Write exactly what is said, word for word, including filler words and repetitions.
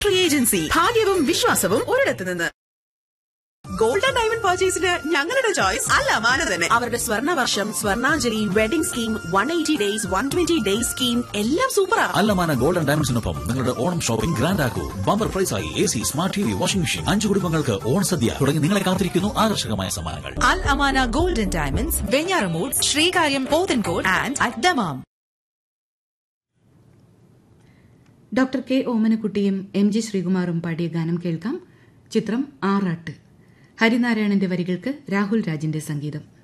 Agency ഭാഗ്യവും വിശ്വാസവും ഒരിടത്ത് നിന്ന്. ഗോൾഡൻ ഡയമണ്ട് പർച്ചേസിന് ഞങ്ങളുടെ ചോയ്സ് അൽ അമാന തന്നെ. അവരുടെ സ്വർണ്ണ വർഷം, Swarnanjali, wedding scheme, one eighty days, one twenty days scheme എല്ലാം സൂപ്പറാണ്. അൽ അമാന ഗോൾഡൻ ഡയമണ്ട്സിനൊപ്പം നിങ്ങളുടെ Onam shopping grand ആക്കൂ. Bumper പ്രൈസായി A C, smart T V, washing machine, അഞ്ചു കുടുംബങ്ങൾക്ക് ഓൺ സദ്യ തുടങ്ങി നിങ്ങളെ കാത്തിരിക്കുന്നു ആകർഷകമായ സമ്മാനങ്ങൾ. അൽ Amana golden diamonds, Venjaramoodu, Sreekaryam, Pothencode and at Dammam. Doctor K ഓമനക്കുട്ടിയും M G ശ്രീകുമാറും പാടിയ ഗാനം കേൾക്കാം. ചിത്രം ആറാട്ട്. ഹരിനാരായണന്റെ വരികൾക്ക് രാഹുൽ രാജിന്റെ സംഗീതം.